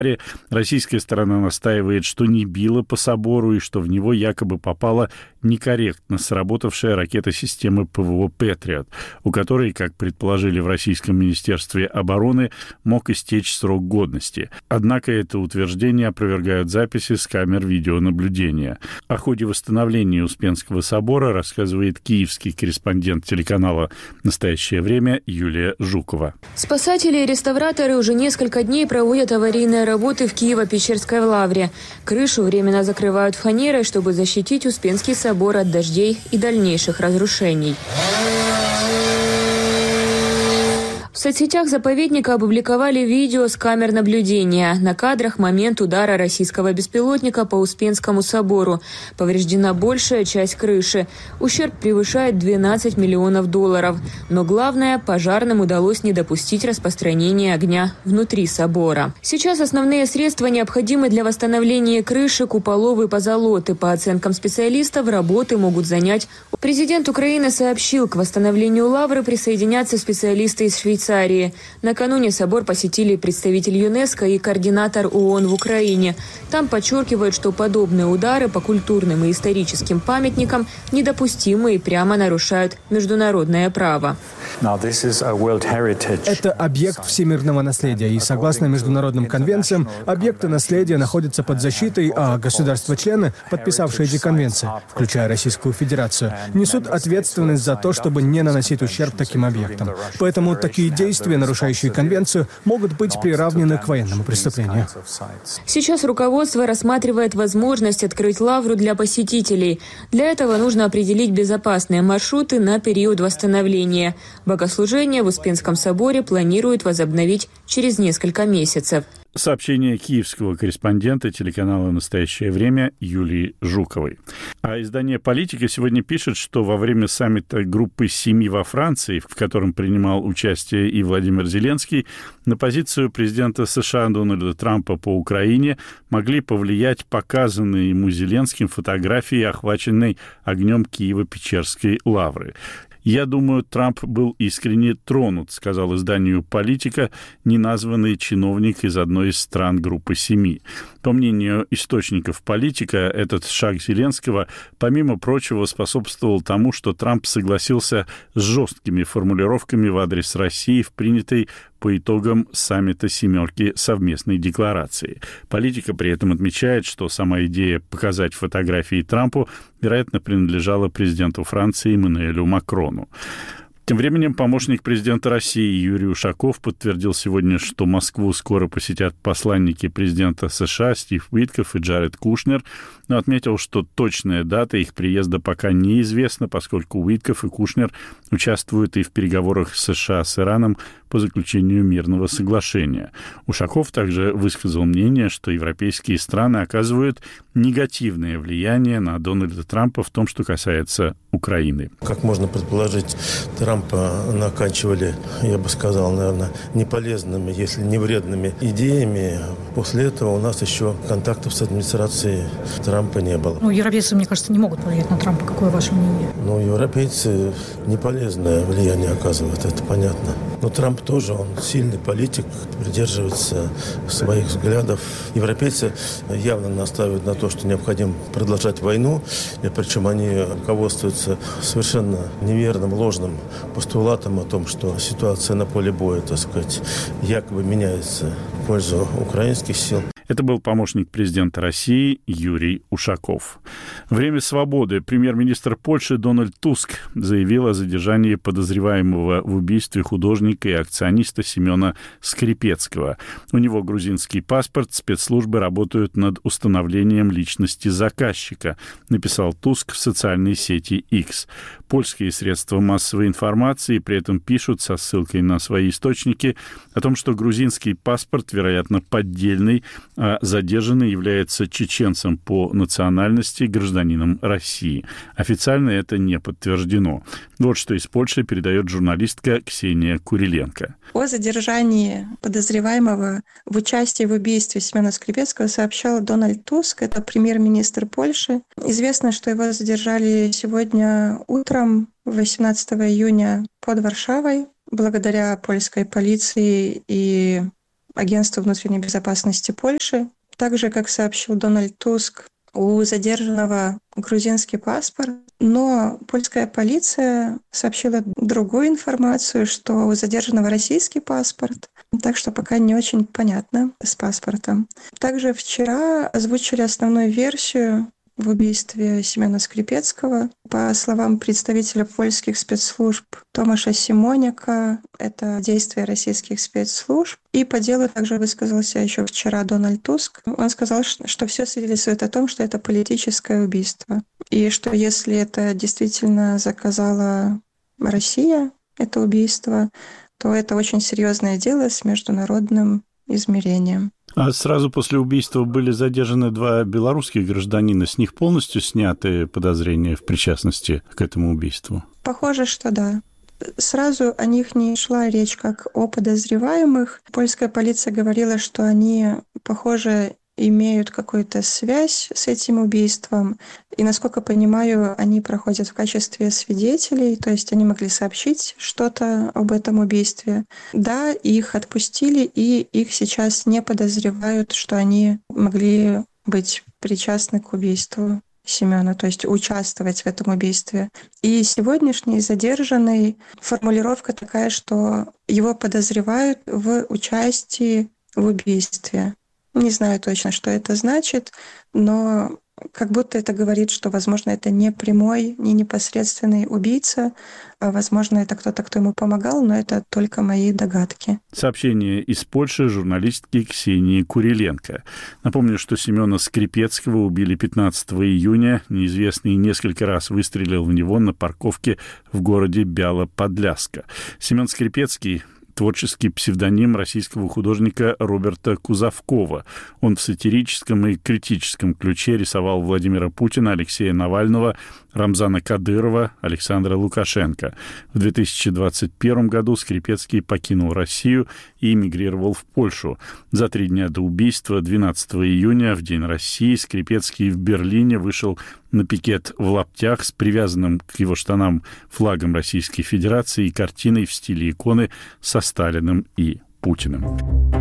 Российская сторона настаивает, что не била по собору и что в него якобы попала некорректно сработавшая ракета системы ПВО «Патриот», у которой, как предположили в Российском министерстве обороны, мог истечь срок годности. Однако это утверждение опровергают записи с камер видеонаблюдения. О ходе восстановления Успенского собора рассказывает киевский корреспондент телеканала «Настоящее время» Юлия Жукова. Спасатели и реставраторы уже несколько дней проводят аварийные работы в Киево-Печерской лавре. Крышу временно закрывают фанерой, чтобы защитить Успенский собор от дождей и дальнейших разрушений. В соцсетях заповедника опубликовали видео с камер наблюдения. На кадрах момент удара российского беспилотника по Успенскому собору. Повреждена большая часть крыши. Ущерб превышает $12 миллионов. Но главное, пожарным удалось не допустить распространения огня внутри собора. Сейчас основные средства необходимы для восстановления крыши, куполов и позолоты. По оценкам специалистов, работы могут занять. Президент Украины сообщил, к восстановлению лавры присоединятся специалисты из Швейцарии. Накануне собор посетили представитель ЮНЕСКО и координатор ООН в Украине. Там подчеркивают, что подобные удары по культурным и историческим памятникам недопустимы и прямо нарушают международное право. Это объект всемирного наследия, и согласно международным конвенциям, объекты наследия находятся под защитой, а государства-члены, подписавшие эти конвенции, включая Российскую Федерацию, несут ответственность за то, чтобы не наносить ущерб таким объектам. Поэтому такие действия, нарушающие конвенцию, могут быть приравнены к военному преступлению. Сейчас руководство рассматривает возможность открыть лавру для посетителей. Для этого нужно определить безопасные маршруты на период восстановления. Богослужение в Успенском соборе планируют возобновить через несколько месяцев. Сообщение киевского корреспондента телеканала «Настоящее время» Юлии Жуковой. А издание «Политика» сегодня пишет, что во время саммита группы «7» во Франции, в котором принимал участие и Владимир Зеленский, на позицию президента США Дональда Трампа по Украине могли повлиять показанные ему Зеленским фотографии, охваченной огнем Киево-Печерской лавры. «Я думаю, Трамп был искренне тронут», — сказал изданию «Политика» неназванный чиновник из одной из стран группы «7». По мнению источников «Политика», этот шаг Зеленского, помимо прочего, способствовал тому, что Трамп согласился с жесткими формулировками в адрес России в принятой по итогам саммита «семерки» совместной декларации. «Политика» при этом отмечает, что сама идея показать фотографии Трампу, вероятно, принадлежала президенту Франции Эммануэлю Макрону. Тем временем помощник президента России Юрий Ушаков подтвердил сегодня, что Москву скоро посетят посланники президента США Стив Уиткоф и Джаред Кушнер, но отметил, что точная дата их приезда пока неизвестна, поскольку Уиткоф и Кушнер участвуют и в переговорах США с Ираном по заключению мирного соглашения. Ушаков также высказал мнение, что европейские страны оказывают негативное влияние на Дональда Трампа в том, что касается Украины. Как можно предположить, Трампа накачивали, я бы сказал, наверное, неполезными, если не вредными идеями. После этого у нас еще контактов с администрацией Трампа не было. Европейцы, мне кажется, не могут повлиять на Трампа. Какое ваше мнение? Европейцы неполезное влияние оказывают, это понятно. Но Трамп тоже, он сильный политик, придерживается своих взглядов. Европейцы явно настаивают на то, что необходимо продолжать войну, и причем они руководствуются совершенно неверным, ложным постулатом о том, что ситуация на поле боя, так сказать, якобы меняется в пользу украинских сил. Это был помощник президента России Юрий Ушаков. Время свободы. Премьер-министр Польши Дональд Туск заявил о задержании подозреваемого в убийстве художника и акциониста Семена Скрипецкого. У него грузинский паспорт, спецслужбы работают над установлением личности заказчика, написал Туск в социальной сети X. Польские средства массовой информации при этом пишут со ссылкой на свои источники о том, что грузинский паспорт, вероятно, поддельный, а задержанный является чеченцем по национальности, гражданином России. Официально это не подтверждено. Вот что из Польши передает журналистка Ксения Куриленко. О задержании подозреваемого в участии в убийстве Семена Скрипецкого сообщал Дональд Туск, это премьер-министр Польши. Известно, что его задержали сегодня утром, 18 июня, под Варшавой, благодаря польской полиции и Агентства внутренней безопасности Польши. Также, как сообщил Дональд Туск, у задержанного грузинский паспорт, но польская полиция сообщила другую информацию, что у задержанного российский паспорт, так что пока не очень понятно с паспортом. Также вчера озвучили основную версию в убийстве Семена Скрипецкого. По словам представителя польских спецслужб Томаша Симоняка, это действия российских спецслужб. И по делу также высказался еще вчера Дональд Туск. Он сказал, что все свидетельствует о том, что это политическое убийство. И что если это действительно заказала Россия, это убийство, то это очень серьезное дело с международным измерением. А сразу после убийства были задержаны 2 белорусских гражданина. С них полностью сняты подозрения в причастности к этому убийству? Похоже, что да. Сразу о них не шла речь как о подозреваемых. Польская полиция говорила, что они, похоже, имеют какую-то связь с этим убийством. И, насколько понимаю, они проходят в качестве свидетелей, то есть они могли сообщить что-то об этом убийстве. Да, их отпустили, и их сейчас не подозревают, что они могли быть причастны к убийству Семена, то есть участвовать в этом убийстве. И сегодняшний задержанный, формулировка такая, что его подозревают в участии в убийстве. Не знаю точно, что это значит, но как будто это говорит, что, возможно, это не прямой, не непосредственный убийца, а, возможно, это кто-то, кто ему помогал, но это только мои догадки. Сообщение из Польши журналистки Ксении Куриленко. Напомню, что Семена Скрипецкого убили 15 июня. Неизвестный несколько раз выстрелил в него на парковке в городе Бяло-Подляска. Семен Скрипецкий — творческий псевдоним российского художника Роберта Кузовкова. Он в сатирическом и критическом ключе рисовал Владимира Путина, Алексея Навального, Рамзана Кадырова, Александра Лукашенко. В 2021 году Скрипецкий покинул Россию и эмигрировал в Польшу. За 3 дня до убийства, 12 июня, в День России, Скрипецкий в Берлине вышел на пикет в лаптях с привязанным к его штанам флагом Российской Федерации и картиной в стиле иконы со Сталиным и Путиным.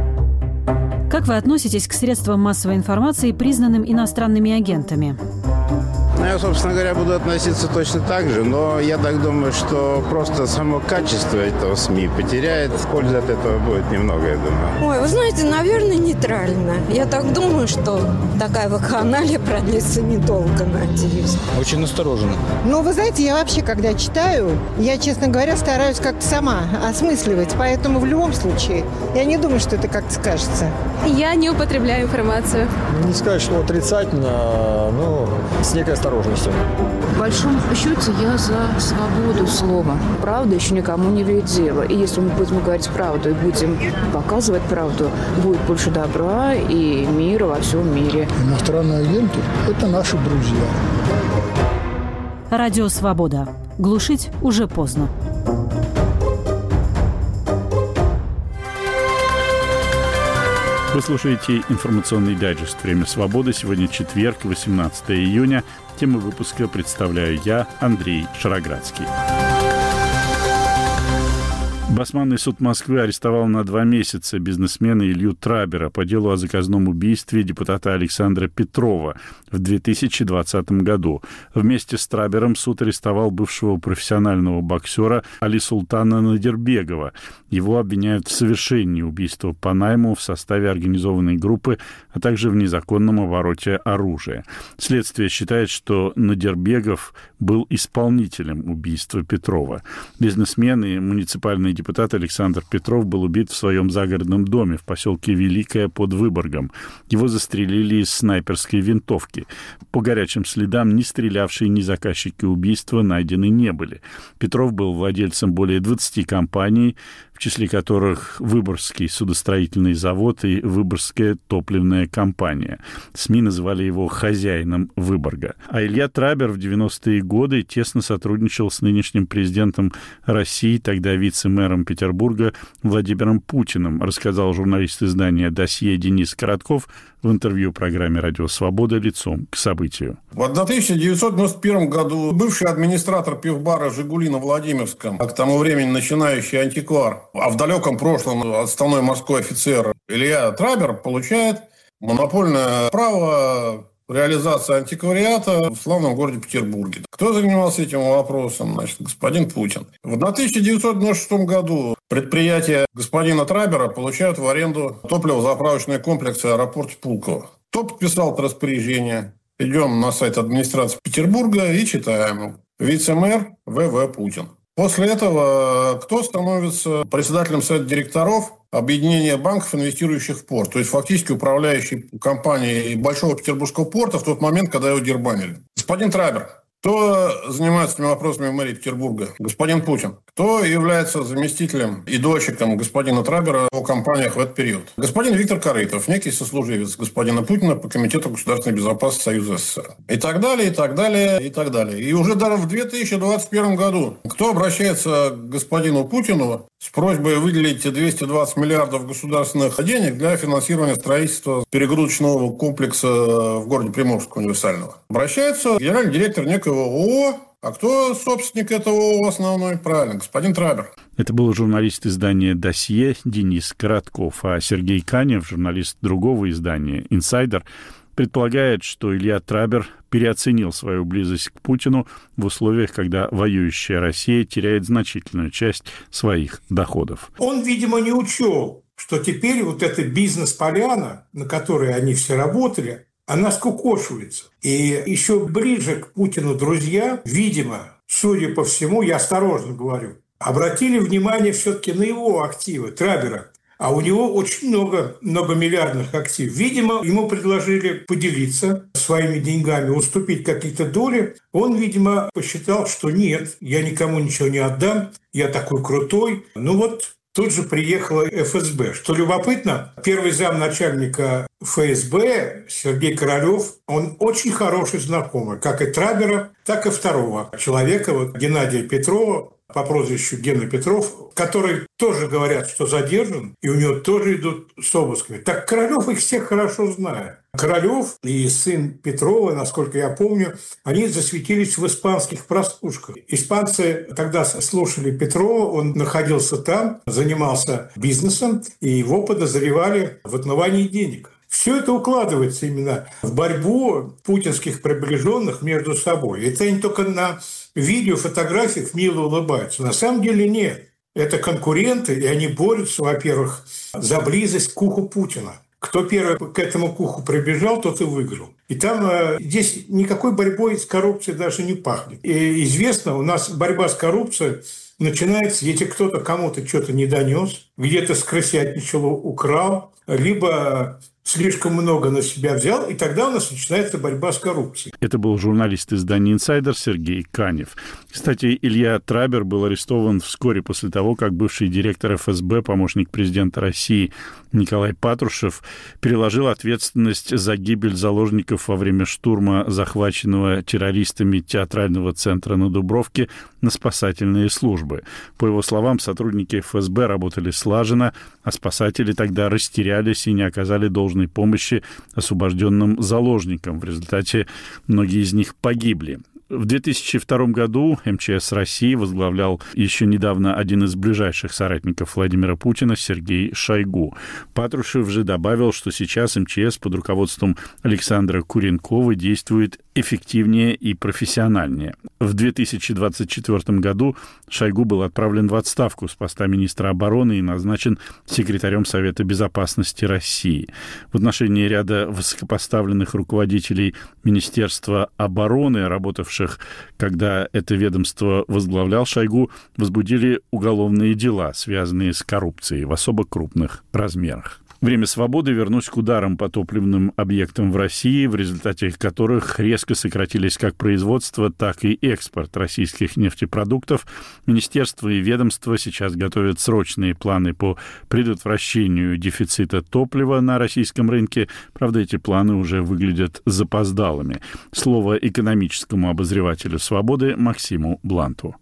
Как вы относитесь к средствам массовой информации, признанным иностранными агентами? Я, собственно говоря, буду относиться точно так же, но я так думаю, что просто само качество этого СМИ потеряет. Пользы от этого будет немного, я думаю. Ой, вы знаете, наверное, нейтрально. Я так думаю, что такая вакханалия продлится недолго, надеюсь. Очень осторожно. Ну, вы знаете, я вообще, когда читаю, я, честно говоря, стараюсь как-то сама осмысливать. Поэтому в любом случае, я не думаю, что это как-то скажется. Я не употребляю информацию. Не сказать, что отрицательно, но с некой осторожностью. В большом счете я за свободу слова. Правда еще никому не вредила. И если мы будем говорить правду и будем показывать правду, будет больше добра и мира во всем мире. Иностранные агенты – это наши друзья. Радио «Свобода». Глушить уже поздно. Вы слушаете информационный дайджест «Время свободы». Сегодня четверг, 18 июня. Тему выпуска представляю я, Андрей Шароградский. Басманный суд Москвы арестовал на 2 месяца бизнесмена Илью Трабера по делу о заказном убийстве депутата Александра Петрова в 2020 году. Вместе с Трабером суд арестовал бывшего профессионального боксера Али-Султана Надирбегова. Его обвиняют в совершении убийства по найму в составе организованной группы, а также в незаконном обороте оружия. Следствие считает, что Надирбегов был исполнителем убийства Петрова. Бизнесмен и муниципальный депутат Александр Петров был убит в своем загородном доме в поселке Великое под Выборгом. Его застрелили из снайперской винтовки. По горячим следам ни стрелявшие, ни заказчики убийства найдены не были. Петров был владельцем более 20 компаний, в числе которых Выборгский судостроительный завод и Выборгская топливная компания. СМИ называли его хозяином Выборга. А Илья Трабер в 90-е годы тесно сотрудничал с нынешним президентом России, тогда вице-мэром мэром Петербурга Владимиром Путиным, рассказал журналист издания «Досье» Денис Коротков в интервью программе «Радио Свобода» «Лицом к событию». В 1991 году бывший администратор пивбара «Жигули» на Владимирском, а к тому времени начинающий антиквар, а в далеком прошлом отставной морской офицер Илья Трабер получает монопольное право реализации антиквариата в славном городе Петербурге. Кто занимался этим вопросом? Значит, господин Путин. В 1996 году предприятие господина Трабера получают в аренду топливозаправочные комплексы в аэропорте Пулково. Кто подписал это распоряжение? Идем на сайт администрации Петербурга и читаем. Вице-мэр В.В. Путин. После этого кто становится председателем совета директоров объединения банков, инвестирующих в порт, то есть фактически управляющей компанией Большого Петербургского порта в тот момент, когда его дербанили. Господин Трабер. Кто занимается этими вопросами в мэрии Петербурга? Господин Путин. Кто является заместителем и дольщиком господина Трабера в компаниях в этот период? Господин Виктор Корытов, некий сослуживец господина Путина по Комитету государственной безопасности Союза СССР. И так далее, и так далее, и так далее. И уже даже в 2021 году кто обращается к господину Путину с просьбой выделить 220 миллиардов государственных денег для финансирования строительства перегрузочного комплекса в городе Приморск универсального? Обращается генеральный директор некого ООО. А кто собственник этого ООО основной? Правильно, господин Трабер. Это был журналист издания «Досье» Денис Коротков, а Сергей Канев, журналист другого издания «Инсайдер», предполагает, что Илья Трабер переоценил свою близость к Путину в условиях, когда воюющая Россия теряет значительную часть своих доходов. Он, видимо, не учел, что теперь вот эта бизнес-поляна, на которой они все работали, она скукошивается. И еще ближе к Путину друзья, видимо, судя по всему, я осторожно говорю, обратили внимание все-таки на его активы Трабера. А у него очень много многомиллиардных активов. Видимо, ему предложили поделиться своими деньгами, уступить какие-то доли. Он, видимо, посчитал, что нет, я никому ничего не отдам, я такой крутой. Ну вот, тут же приехала ФСБ. Что любопытно, первый замначальника ФСБ Сергей Королёв, он очень хороший знакомый, как и Трабера, так и второго человека, вот Геннадия Петрова, по прозвищу Гена Петров, который тоже говорят, что задержан, и у него тоже идут с обысками. Так Королёв их всех хорошо знает. Королёв и сын Петрова, насколько я помню, они засветились в испанских прослушках. Испанцы тогда слушали Петрова, он находился там, занимался бизнесом, и его подозревали в отмывании денег. Все это укладывается именно в борьбу путинских приближенных между собой. Это они только на видео, фотографиях мило улыбаются. На самом деле нет. Это конкуренты, и они борются, во-первых, за близость к уху Путина. Кто первый к этому уху прибежал, тот и выиграл. И там здесь никакой борьбой с коррупцией даже не пахнет. И известно, у нас борьба с коррупцией начинается, если кто-то кому-то что-то не донес, где-то скрысятничал, украл, либо слишком много на себя взял, и тогда у нас начинается борьба с коррупцией. Это был журналист издания «Инсайдер» Сергей Канев. Кстати, Илья Трабер был арестован вскоре после того, как бывший директор ФСБ, помощник президента России Николай Патрушев, переложил ответственность за гибель заложников во время штурма захваченного террористами театрального центра на Дубровке на спасательные службы. По его словам, сотрудники ФСБ работали слаженно, а спасатели тогда растерялись и не оказали должной помощи освобожденным заложникам. В результате многие из них погибли. В 2002 году МЧС России возглавлял еще недавно один из ближайших соратников Владимира Путина Сергей Шойгу. Патрушев же добавил, что сейчас МЧС под руководством Александра Куренкова действует эффективнее и профессиональнее. В 2024 году Шойгу был отправлен в отставку с поста министра обороны и назначен секретарем Совета безопасности России. В отношении ряда высокопоставленных руководителей Министерства обороны, работавших, когда это ведомство возглавлял Шойгу, возбудили уголовные дела, связанные с коррупцией в особо крупных размерах. Время свободы. Вернусь к ударам по топливным объектам в России, в результате которых резко сократились как производство, так и экспорт российских нефтепродуктов. Министерство и ведомство сейчас готовят срочные планы по предотвращению дефицита топлива на российском рынке. Правда, эти планы уже выглядят запоздалыми. Слово экономическому обозревателю «Свободы» Максиму Бланту.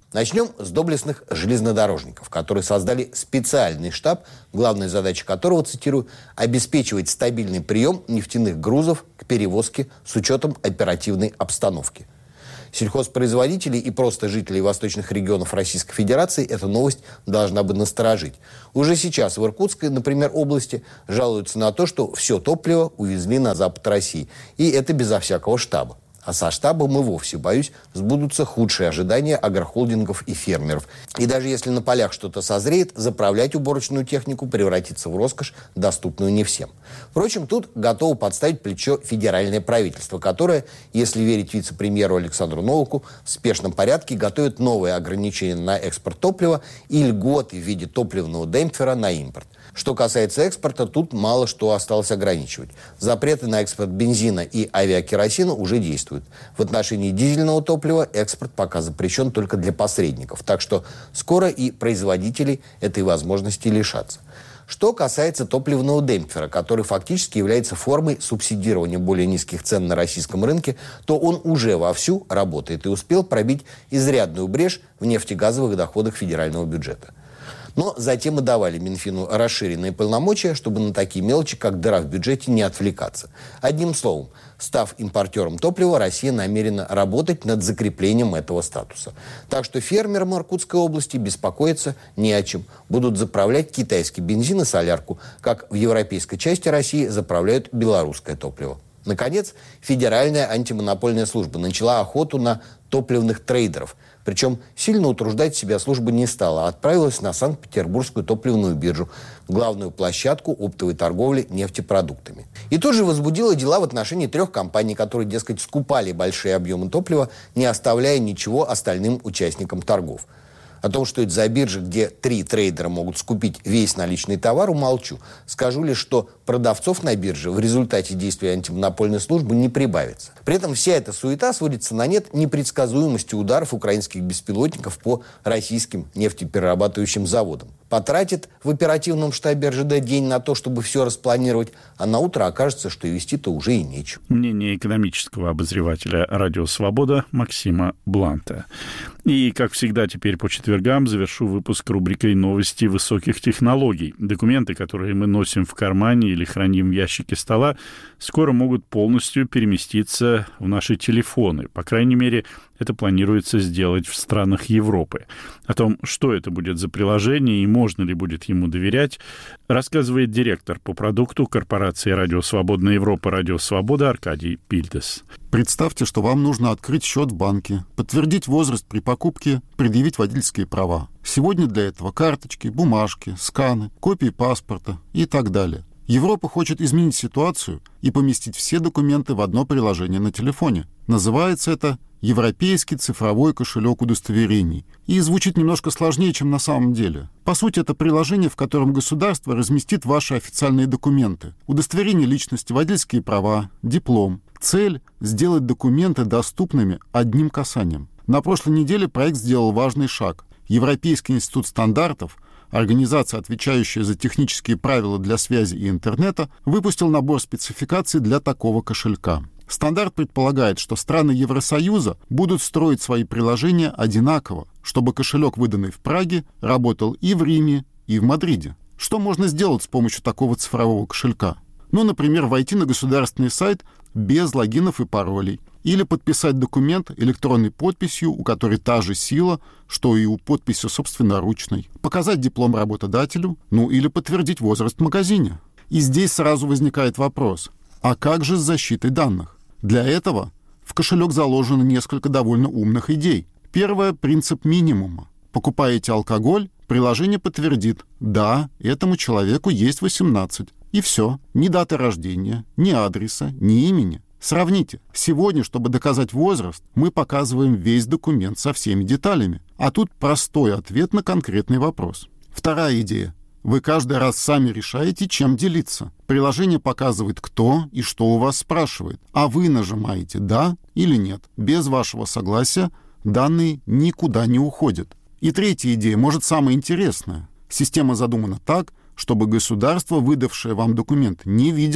Начнем с доблестных железнодорожников, которые создали специальный штаб, главная задача которого, цитирую, «обеспечивать стабильный прием нефтяных грузов к перевозке с учетом оперативной обстановки». Сельхозпроизводителей и просто жителей восточных регионов Российской Федерации эта новость должна бы насторожить. Уже сейчас в Иркутской, например, области жалуются на то, что все топливо увезли на запад России. И это безо всякого штаба. А со штабом и вовсе, боюсь, сбудутся худшие ожидания агрохолдингов и фермеров. И даже если на полях что-то созреет, заправлять уборочную технику превратится в роскошь, доступную не всем. Впрочем, тут готово подставить плечо федеральное правительство, которое, если верить вице-премьеру Александру Новаку, в спешном порядке готовит новые ограничения на экспорт топлива и льготы в виде топливного демпфера на импорт. Что касается экспорта, тут мало что осталось ограничивать. Запреты на экспорт бензина и авиакеросина уже действуют. В отношении дизельного топлива экспорт пока запрещен только для посредников. Так что скоро и производители этой возможности лишатся. Что касается топливного демпфера, который фактически является формой субсидирования более низких цен на российском рынке, то он уже вовсю работает и успел пробить изрядную брешь в нефтегазовых доходах федерального бюджета. Но затем и давали Минфину расширенные полномочия, чтобы на такие мелочи, как дыра в бюджете, не отвлекаться. Одним словом, став импортером топлива, Россия намерена работать над закреплением этого статуса. Так что фермерам Иркутской области беспокоиться не о чем. Будут заправлять китайский бензин и солярку, как в европейской части России заправляют белорусское топливо. Наконец, Федеральная антимонопольная служба начала охоту на топливных трейдеров. Причем сильно утруждать себя служба не стала, а отправилась на Санкт-Петербургскую топливную биржу, главную площадку оптовой торговли нефтепродуктами. И тут же возбудила дела в отношении 3 компаний, которые, дескать, скупали большие объемы топлива, не оставляя ничего остальным участникам торгов. О том, что это за биржа, где 3 трейдера могут скупить весь наличный товар, умолчу. Скажу лишь, что продавцов на бирже в результате действия антимонопольной службы не прибавится. При этом вся эта суета сводится на нет непредсказуемости ударов украинских беспилотников по российским нефтеперерабатывающим заводам. Потратит в оперативном штабе РЖД день на то, чтобы все распланировать, а на утро окажется, что и вести-то уже и нечего. Мнение экономического обозревателя «Радио Свобода» Максима Бланта. И, как всегда, теперь по четвергам завершу выпуск рубрикой «Новости высоких технологий». Документы, которые мы носим в кармане или храним в ящике стола, скоро могут полностью переместиться в наши телефоны. По крайней мере, это планируется сделать в странах Европы. О том, что это будет за приложение и можно ли будет ему доверять, рассказывает директор по продукту корпорации «Радио Свободная Европа» «Радио Свобода» Аркадий Пильдес. Представьте, что вам нужно открыть счет в банке, подтвердить возраст при покупке, предъявить водительские права. Сегодня для этого карточки, бумажки, сканы, копии паспорта и так далее. Европа хочет изменить ситуацию и поместить все документы в одно приложение на телефоне. Называется это «Европейский цифровой кошелек удостоверений». И звучит немножко сложнее, чем на самом деле. По сути, это приложение, в котором государство разместит ваши официальные документы. Удостоверение личности, водительские права, диплом. Цель – сделать документы доступными одним касанием. На прошлой неделе проект сделал важный шаг. Европейский институт стандартов, организация, отвечающая за технические правила для связи и интернета, выпустил набор спецификаций для такого кошелька. Стандарт предполагает, что страны Евросоюза будут строить свои приложения одинаково, чтобы кошелек, выданный в Праге, работал и в Риме, и в Мадриде. Что можно сделать с помощью такого цифрового кошелька? Ну, например, войти на государственный сайт без логинов и паролей, или подписать документ электронной подписью, у которой та же сила, что и у подписи собственноручной, показать диплом работодателю, ну или подтвердить возраст в магазине. И здесь сразу возникает вопрос, а как же с защитой данных? Для этого в кошелек заложено несколько довольно умных идей. Первое – принцип минимума. Покупаете алкоголь, приложение подтвердит, да, этому человеку есть 18. И все. Ни даты рождения, ни адреса, ни имени. Сравните. Сегодня, чтобы доказать возраст, мы показываем весь документ со всеми деталями. А тут простой ответ на конкретный вопрос. Вторая идея. Вы каждый раз сами решаете, чем делиться. Приложение показывает, кто и что у вас спрашивает. А вы нажимаете «да» или «нет». Без вашего согласия данные никуда не уходят. И третья идея, может, самая интересная. Система задумана так, чтобы государство, выдавшее вам документ, не видело,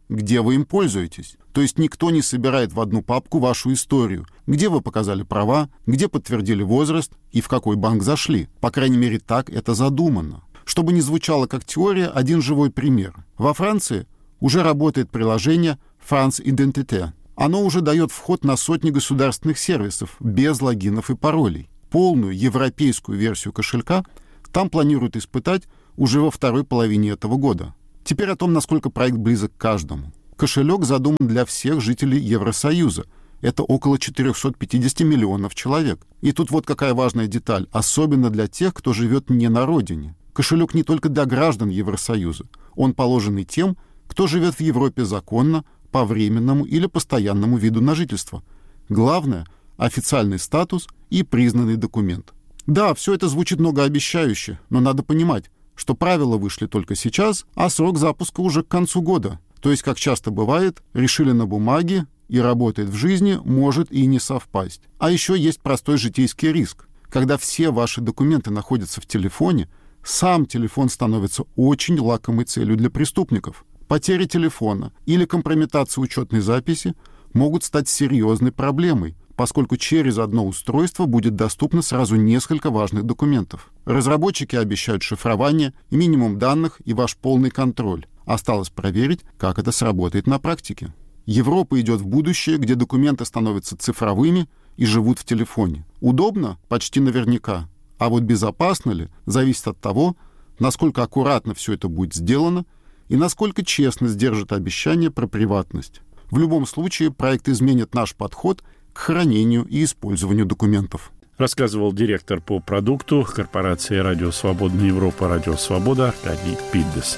где вы им пользуетесь. То есть никто не собирает в одну папку вашу историю, где вы показали права, где подтвердили возраст и в какой банк зашли. По крайней мере, так это задумано. Чтобы не звучало как теория, один живой пример. Во Франции уже работает приложение France Identité. Оно уже дает вход на сотни государственных сервисов без логинов и паролей. Полную европейскую версию кошелька там планируют испытать уже во второй половине этого года. Теперь о том, насколько проект близок к каждому. Кошелек задуман для всех жителей Евросоюза. Это около 450 миллионов человек. И тут вот какая важная деталь, особенно для тех, кто живет не на родине. Кошелек не только для граждан Евросоюза. Он положен и тем, кто живет в Европе законно, по временному или постоянному виду на жительство. Главное – официальный статус и признанный документ. Да, все это звучит многообещающе, но надо понимать, что правила вышли только сейчас, а срок запуска уже к концу года. То есть, как часто бывает, решили на бумаге и работает в жизни, может и не совпасть. А еще есть простой житейский риск. Когда все ваши документы находятся в телефоне, сам телефон становится очень лакомой целью для преступников. Потеря телефона или компрометация учетной записи могут стать серьезной проблемой, поскольку через одно устройство будет доступно сразу несколько важных документов. Разработчики обещают шифрование, минимум данных и ваш полный контроль. Осталось проверить, как это сработает на практике. Европа идет в будущее, где документы становятся цифровыми и живут в телефоне. Удобно? Почти наверняка. А вот безопасно ли, зависит от того, насколько аккуратно все это будет сделано и насколько честно сдержит обещание про приватность. В любом случае, проект изменит наш подход к хранению и использованию документов. Рассказывал директор по продукту корпорации «Радио Свободная Европа» «Радио Свобода» Аркадий Пиддес.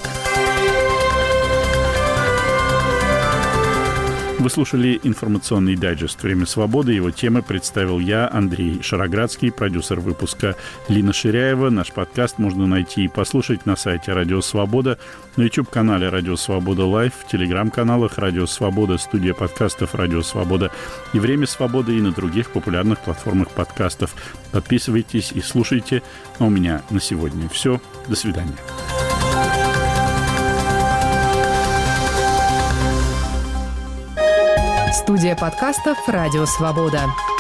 Вы слушали информационный дайджест «Время свободы». Его темы представил я, Андрей Шароградский, продюсер выпуска Лина Ширяева. Наш подкаст можно найти и послушать на сайте «Радио Свобода», на YouTube-канале «Радио Свобода Лайв», в телеграм-каналах «Радио Свобода», студия подкастов «Радио Свобода» и «Время свободы» и на других популярных платформах подкастов. Подписывайтесь и слушайте. А у меня на сегодня все. До свидания. Студия подкастов «Радио Свобода».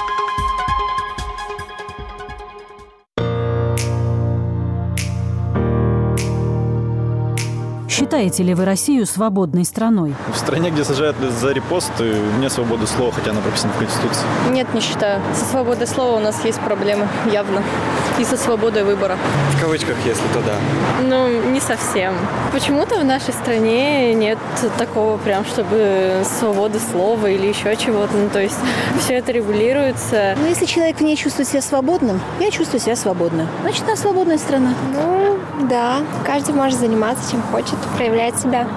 Считаете ли вы Россию свободной страной? В стране, где сажают за репосты, нет свободы слова, хотя она прописана в Конституции. Нет, не считаю. Со свободой слова у нас есть проблемы, явно. И со свободой выбора. В кавычках, если то да. Ну, не совсем. Почему-то в нашей стране нет такого прям, чтобы свободы слова или еще чего-то. Ну, то есть все это регулируется. Ну, если человек в ней чувствует себя свободным, я чувствую себя свободно. Значит, она свободная страна. Ну, да. Каждый может заниматься чем хочет, проявлять себя.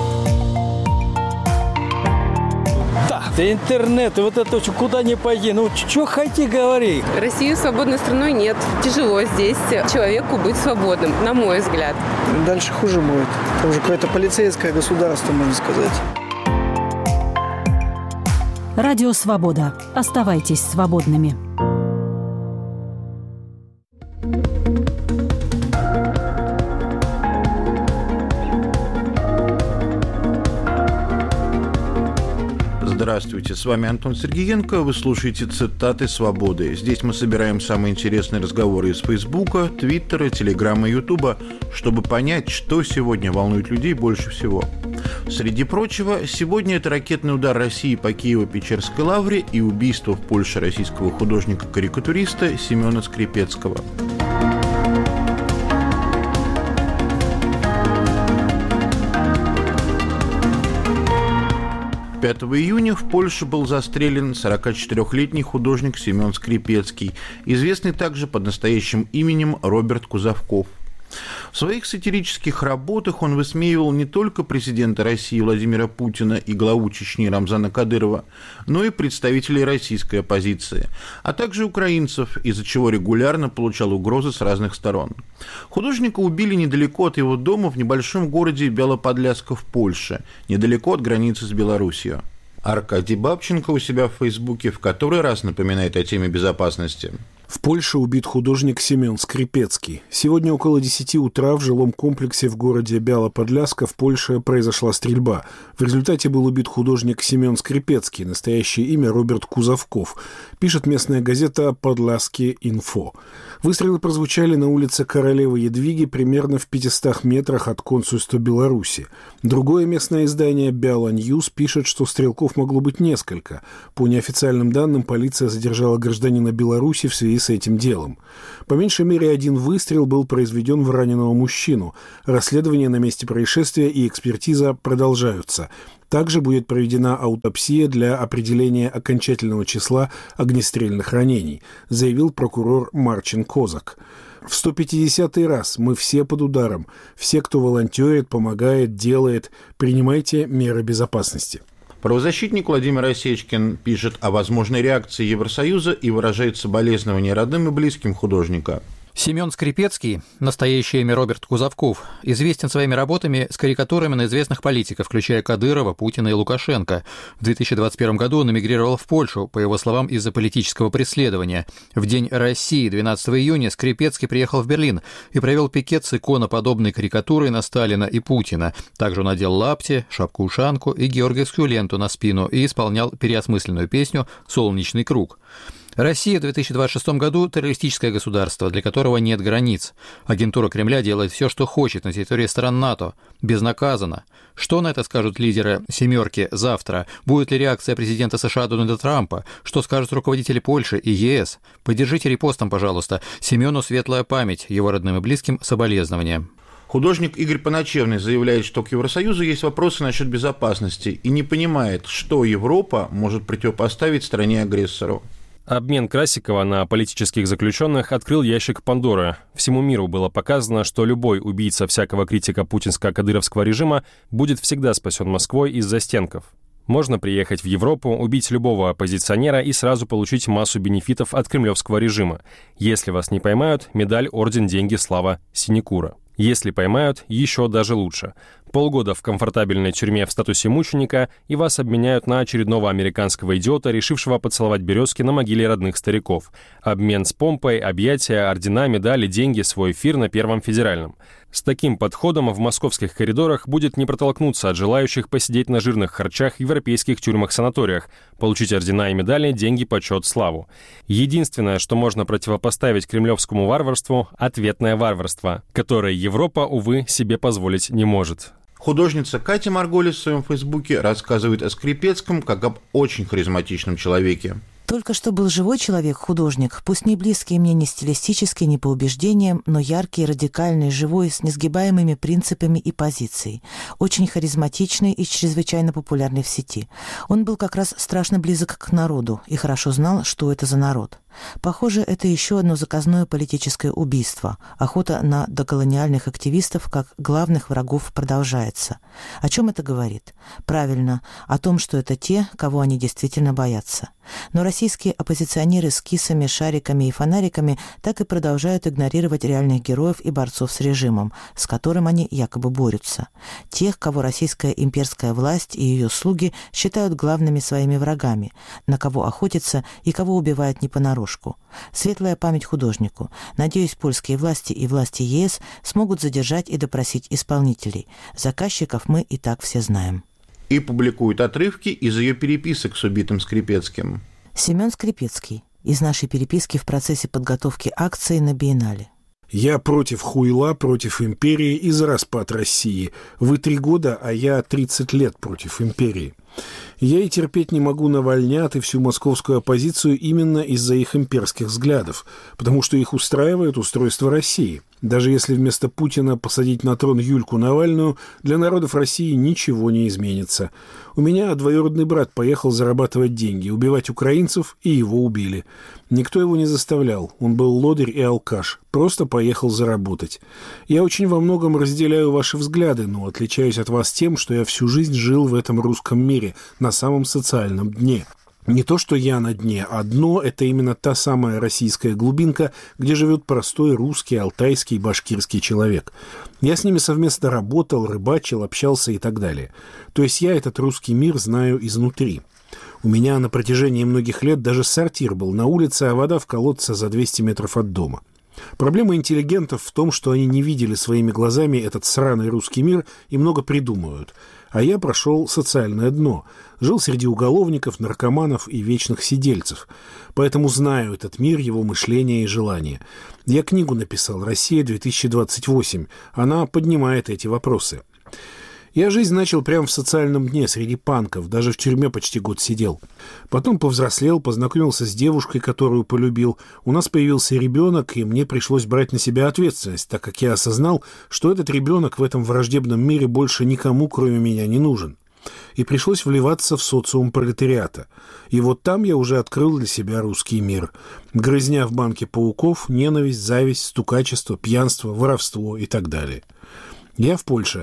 Да интернет, и вот это куда ни пойди, ну что хоти говори. Россию свободной страной нет. Тяжело здесь человеку быть свободным, на мой взгляд. Дальше хуже будет. Это уже какое-то полицейское государство, можно сказать. Радио Свобода. Оставайтесь свободными. Здравствуйте, с вами Антон Сергеенко, вы слушаете «Цитаты свободы». Здесь мы собираем самые интересные разговоры из Фейсбука, Твиттера, Телеграма и Ютуба, чтобы понять, что сегодня волнует людей больше всего. Среди прочего, сегодня это ракетный удар России по Киево-Печерской лавре и убийство в Польше российского художника-карикатуриста Семена Скрипецкого. 5 июня в Польше был застрелен 44-летний художник Семен Скрипецкий, известный также под настоящим именем Роберт Кузовков. В своих сатирических работах он высмеивал не только президента России Владимира Путина и главу Чечни Рамзана Кадырова, но и представителей российской оппозиции, а также украинцев, из-за чего регулярно получал угрозы с разных сторон. Художника убили недалеко от его дома в небольшом городе Белоподляска в Польше, недалеко от границы с Белоруссией. Аркадий Бабченко у себя в Фейсбуке в который раз напоминает о теме безопасности. В Польше убит художник Семен Скрипецкий. Сегодня около 10 утра в жилом комплексе в городе Бяла-Подляска в Польше произошла стрельба. В результате был убит художник Семен Скрипецкий, настоящее имя Роберт Кузовков, пишет местная газета «Подляски Инфо». Выстрелы прозвучали на улице Королевы Едвиги примерно в 500 метрах от консульства Беларуси. Другое местное издание «Бяла Ньюс» пишет, что стрелков могло быть несколько. По неофициальным данным, полиция задержала гражданина Беларуси в связи с этим делом. По меньшей мере один выстрел был произведен в раненого мужчину. Расследование на месте происшествия и экспертиза продолжаются. Также будет проведена аутопсия для определения окончательного числа огнестрельных ранений, заявил прокурор Марчин Козак. В 150-й раз мы все под ударом. Все, кто волонтерит, помогает, делает, принимайте меры безопасности. Правозащитник Владимир Осечкин пишет о возможной реакции Евросоюза и выражает соболезнования родным и близким художника. Семен Скрипецкий, настоящее имя Роберт Кузовков, известен своими работами с карикатурами на известных политиков, включая Кадырова, Путина и Лукашенко. В 2021 году он эмигрировал в Польшу, по его словам, из-за политического преследования. В День России, 12 июня, Скрипецкий приехал в Берлин и провел пикет с иконоподобной карикатурой на Сталина и Путина. Также он надел лапти, шапку-ушанку и георгиевскую ленту на спину и исполнял переосмысленную песню «Солнечный круг». Россия в 2026 году – террористическое государство, для которого нет границ. Агентура Кремля делает все, что хочет на территории стран НАТО, безнаказанно. Что на это скажут лидеры «семерки» завтра? Будет ли реакция президента США Дональда Трампа? Что скажут руководители Польши и ЕС? Поддержите репостом, пожалуйста. Семену светлая память, его родным и близким соболезнования. Художник Игорь Поначевный заявляет, что к Евросоюзу есть вопросы насчет безопасности и не понимает, что Европа может противопоставить стране-агрессору. Обмен Красикова на политических заключенных открыл ящик Пандоры. Всему миру было показано, что любой убийца всякого критика путинско-кадыровского режима будет всегда спасен Москвой из застенков. Можно приехать в Европу, убить любого оппозиционера и сразу получить массу бенефитов от кремлевского режима. Если вас не поймают, медаль, орден, деньги, слава, синекура. Если поймают, еще даже лучше. Полгода в комфортабельной тюрьме в статусе мученика, и вас обменяют на очередного американского идиота, решившего поцеловать березки на могиле родных стариков. Обмен с помпой, объятия, ордена, медали, деньги, свой эфир на Первом федеральном. С таким подходом в московских коридорах будет не протолкнуться от желающих посидеть на жирных харчах в европейских тюрьмах-санаториях, получить ордена и медали, деньги, почет, славу. Единственное, что можно противопоставить кремлевскому варварству – ответное варварство, которое Европа, увы, себе позволить не может. Художница Катя Марголис в своем фейсбуке рассказывает о Скрипецком как об очень харизматичном человеке. Только что был живой человек-художник, пусть не близкий мне ни стилистически, ни по убеждениям, но яркий, радикальный, живой, с несгибаемыми принципами и позицией. Очень харизматичный и чрезвычайно популярный в сети. Он был как раз страшно близок к народу и хорошо знал, что это за народ. Похоже, это еще одно заказное политическое убийство. Охота на доколониальных активистов как главных врагов продолжается. О чем это говорит? Правильно, о том, что это те, кого они действительно боятся. Но российские оппозиционеры с кисами, шариками и фонариками так и продолжают игнорировать реальных героев и борцов с режимом, с которым они якобы борются. Тех, кого российская имперская власть и ее слуги считают главными своими врагами, на кого охотятся и кого убивают не понарошку. Светлая память художнику. Надеюсь, польские власти и власти ЕС смогут задержать и допросить исполнителей. Заказчиков мы и так все знаем. И публикует отрывки из ее переписок с убитым Скрипецким. Семен Скрипецкий. Из нашей переписки в процессе подготовки акции на Биеннале. Я против хуйла, против империи и за распад России. Вы 3 года, а я 30 лет против империи. Я и терпеть не могу Навальнят и всю московскую оппозицию именно из-за их имперских взглядов, потому что их устраивает устройство России. Даже если вместо Путина посадить на трон Юльку Навальную, для народов России ничего не изменится. У меня двоюродный брат поехал зарабатывать деньги, убивать украинцев, и его убили. Никто его не заставлял, он был лодырь и алкаш, просто поехал заработать. Я очень во многом разделяю ваши взгляды, но отличаюсь от вас тем, что я всю жизнь жил в этом русском мире, на самом социальном дне. Не то, что я на дне, а дно – это именно та самая российская глубинка, где живет простой русский, алтайский, башкирский человек. Я с ними совместно работал, рыбачил, общался и так далее. То есть я этот русский мир знаю изнутри. У меня на протяжении многих лет даже сортир был на улице, а вода в колодце за 200 метров от дома. Проблема интеллигентов в том, что они не видели своими глазами этот сраный русский мир и много придумывают. А я прошел социальное дно. Жил среди уголовников, наркоманов и вечных сидельцев. Поэтому знаю этот мир, его мышление и желания. Я книгу написал «Россия-2028». Она поднимает эти вопросы. Я жизнь начал прямо в социальном дне, среди панков, даже в тюрьме почти год сидел. Потом повзрослел, познакомился с девушкой, которую полюбил. У нас появился ребенок, и мне пришлось брать на себя ответственность, так как я осознал, что этот ребенок в этом враждебном мире больше никому, кроме меня, не нужен. И пришлось вливаться в социум пролетариата. И вот там я уже открыл для себя русский мир. Грызня в банке пауков, ненависть, зависть, стукачество, пьянство, воровство и так далее. Я в Польше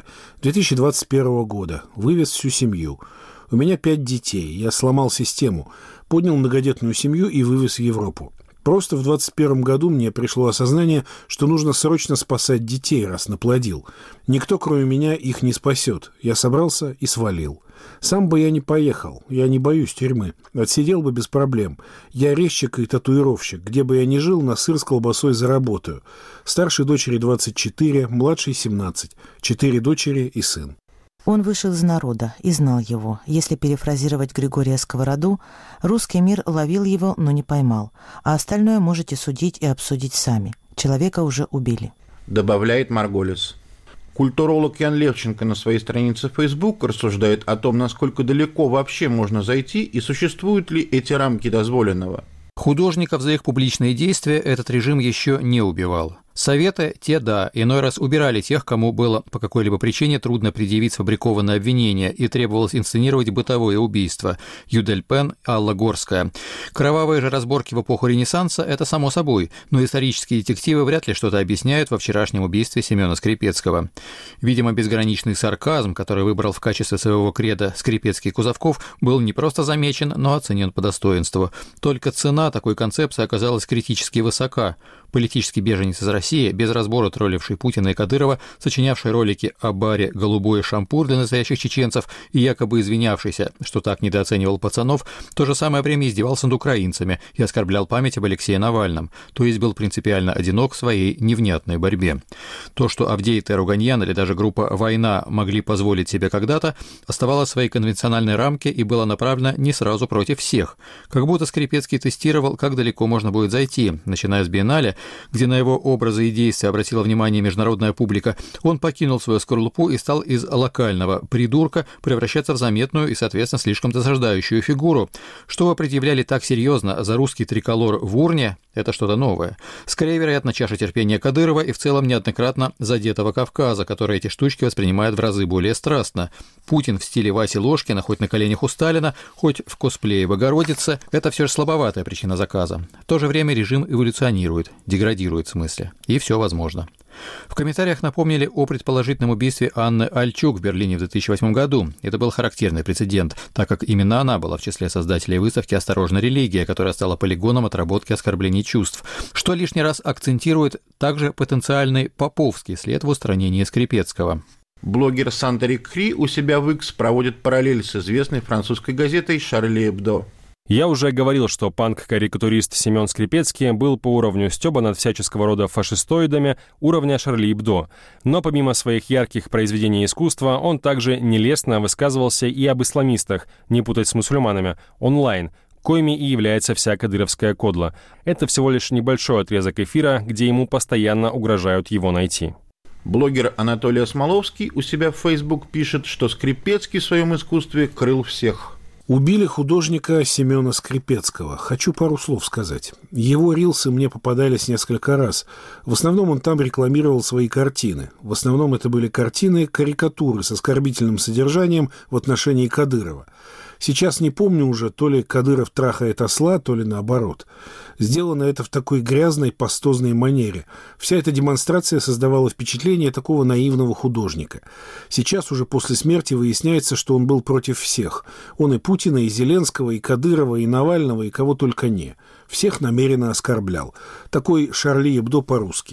2021 года, вывез всю семью. У меня 5 детей, я сломал систему, поднял многодетную семью и вывез в Европу. Просто в 2021 году мне пришло осознание, что нужно срочно спасать детей, раз наплодил. Никто, кроме меня, их не спасет. Я собрался и свалил. Сам бы я не поехал, я не боюсь тюрьмы. Отсидел бы без проблем. Я резчик и татуировщик. Где бы я ни жил, на сыр с колбасой заработаю. Старшей дочери 24, младшей 17. 4 дочери и сын. Он вышел из народа и знал его. Если перефразировать Григория Сковороду, русский мир ловил его, но не поймал. А остальное можете судить и обсудить сами. Человека уже убили. Добавляет Марголис. Культуролог Ян Левченко на своей странице Facebook рассуждает о том, насколько далеко вообще можно зайти и существуют ли эти рамки дозволенного. Художников за их публичные действия этот режим еще не убивал. Советы, те да, иной раз убирали тех, кому было по какой-либо причине трудно предъявить сфабрикованное обвинение и требовалось инсценировать бытовое убийство. Юдель Пен, Алла Горская. Кровавые же разборки в эпоху Ренессанса – это само собой, но исторические детективы вряд ли что-то объясняют во вчерашнем убийстве Семена Скрипецкого. Видимо, безграничный сарказм, который выбрал в качестве своего кредо Скрипецкий-Кузовков, был не просто замечен, но оценен по достоинству. Только цена такой концепции оказалась критически высока. Политический беженец из России, без разбора тролливший Путина и Кадырова, сочинявший ролики о баре «Голубой шампур» для настоящих чеченцев и якобы извинявшийся, что так недооценивал пацанов, в то же самое время издевался над украинцами и оскорблял память об Алексее Навальном, то есть был принципиально одинок в своей невнятной борьбе. То, что Авдей Теруганьян или даже группа «Война» могли позволить себе когда-то, оставалось в своей конвенциональной рамке и было направлено не сразу против всех. Как будто Скрипецкий тестировал, как далеко можно будет зайти, начиная с биеннале, где на его образы и действия обратила внимание международная публика, он покинул свою скорлупу и стал из локального придурка превращаться в заметную и, соответственно, слишком досаждающую фигуру. Что вы предъявляли так серьезно за русский триколор в урне, это что-то новое. Скорее, вероятно, чаша терпения Кадырова и в целом неоднократно задетого Кавказа, который эти штучки воспринимает в разы более страстно. Путин в стиле Васи Ложкина, хоть на коленях у Сталина, хоть в косплее Богородицы, это все же слабоватая причина заказа. В то же время режим эволюционирует, деградирует в смысле. И все возможно. В комментариях напомнили о предположительном убийстве Анны Альчук в Берлине в 2008 году. Это был характерный прецедент, так как именно она была в числе создателей выставки «Осторожно, религия», которая стала полигоном отработки оскорблений чувств, что лишний раз акцентирует также потенциальный поповский след в устранении Скрипецкого. Блогер Сандерик Хри у себя в X проводит параллель с известной французской газетой «Шарли Эбдо». Я уже говорил, что панк-карикатурист Семен Скрипецкий был по уровню стёба над всяческого рода фашистоидами уровня Шарли Эбдо. Но помимо своих ярких произведений искусства, он также нелестно высказывался и об исламистах, не путать с мусульманами, онлайн, коими и является вся кадыровская кодла. Это всего лишь небольшой отрезок эфира, где ему постоянно угрожают его найти. Блогер Анатолий Осмоловский у себя в Facebook пишет, что Скрипецкий в своем искусстве крыл всех. Убили художника Семена Скрипецкого. Хочу пару слов сказать. Его рилсы мне попадались несколько раз. В основном он там рекламировал свои картины. В основном это были картины-карикатуры с оскорбительным содержанием в отношении Кадырова. Сейчас не помню уже, то ли Кадыров трахает осла, то ли наоборот. Сделано это в такой грязной, пастозной манере. Вся эта демонстрация создавала впечатление такого наивного художника. Сейчас уже после смерти выясняется, что он был против всех. Он и Путина, и Зеленского, и Кадырова, и Навального, и кого только не. Всех намеренно оскорблял. Такой Шарли Эбдо по-русски.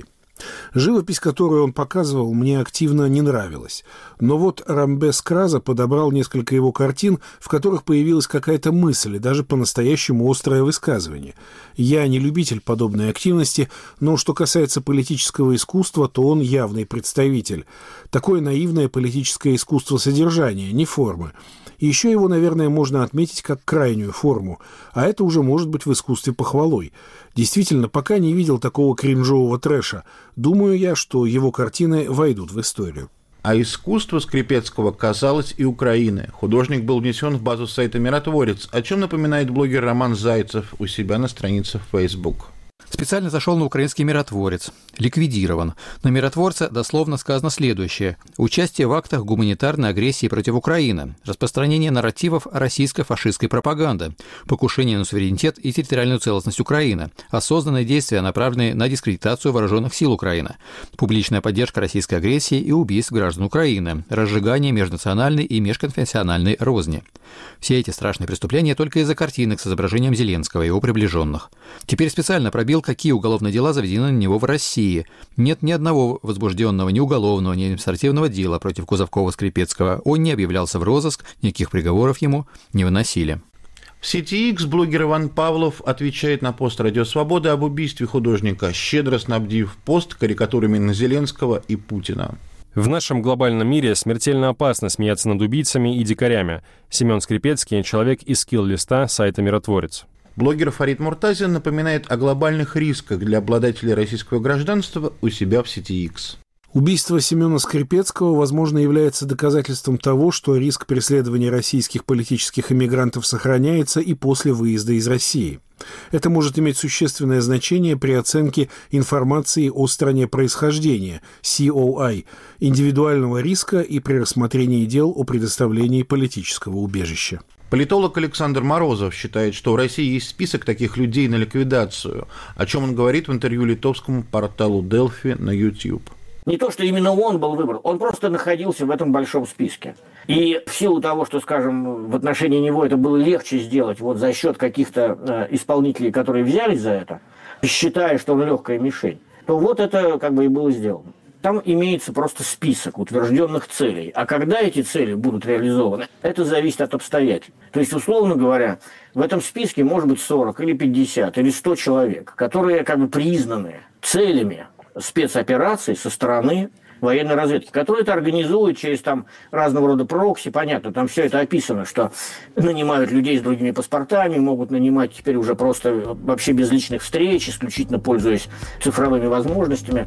Живопись, которую он показывал, мне активно не нравилась. Но вот Рамбес Краза подобрал несколько его картин, в которых появилась какая-то мысль и даже по-настоящему острое высказывание. Я не любитель подобной активности, но что касается политического искусства, то он явный представитель. Такое наивное политическое искусство содержания, не формы. И еще его, наверное, можно отметить как крайнюю форму, а это уже может быть в искусстве похвалой. Действительно, пока не видел такого кринжового трэша. Думаю я, что его картины войдут в историю. А искусство Скрипецкого касалось и Украины. Художник был внесен в базу сайта «Миротворец», о чем напоминает блогер Роман Зайцев у себя на странице в Facebook. Специально зашел на украинский «Миротворец». Ликвидирован. На «Миротворце» дословно сказано следующее. Участие в актах гуманитарной агрессии против Украины, распространение нарративов российско-фашистской пропаганды, покушение на суверенитет и территориальную целостность Украины, осознанные действия, направленные на дискредитацию вооруженных сил Украины, публичная поддержка российской агрессии и убийств граждан Украины, разжигание межнациональной и межконфессиональной розни. Все эти страшные преступления только из-за картинок с изображением Зеленского и его приближенных. Теперь специально пробил, какие уголовные дела заведены на него в России. Нет ни одного возбужденного ни уголовного, ни административного дела против Кузовкова-Скрипецкого. Он не объявлялся в розыск, никаких приговоров ему не выносили. В сети X блогер Иван Павлов отвечает на пост «Радио Свобода» об убийстве художника, щедро снабдив пост карикатурами на Зеленского и Путина. В нашем глобальном мире смертельно опасно смеяться над убийцами и дикарями. Семен Скрипецкий – человек из скилл-листа сайта «Миротворец». Блогер Фарид Муртазин напоминает о глобальных рисках для обладателей российского гражданства у себя в сети X. Убийство Семена Скрипецкого, возможно, является доказательством того, что риск преследования российских политических эмигрантов сохраняется и после выезда из России. Это может иметь существенное значение при оценке информации о стране происхождения, COI, индивидуального риска и при рассмотрении дел о предоставлении политического убежища. Политолог Александр Морозов считает, что в России есть список таких людей на ликвидацию, о чем он говорит в интервью литовскому порталу Delphi на YouTube. Не то, что именно он был выбран, он просто находился в этом большом списке. И в силу того, что, скажем, в отношении него это было легче сделать вот за счет каких-то исполнителей, которые взялись за это, считая, что он легкая мишень, то вот это как бы и было сделано. Там имеется просто список утвержденных целей. А когда эти цели будут реализованы, это зависит от обстоятельств. То есть, условно говоря, в этом списке может быть 40 или 50 или 100 человек, которые как бы признаны целями спецопераций со стороны военной разведки, которые это организуют через там разного рода прокси, понятно, там все это описано, что нанимают людей с другими паспортами, могут нанимать теперь уже просто вообще без личных встреч, исключительно пользуясь цифровыми возможностями.